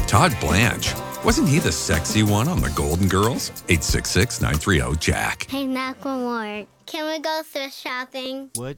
Todd Blanche. Wasn't he the sexy one on the Golden Girls? 866-930-JACK. Hey, Macklemore, can we go thrift shopping? What?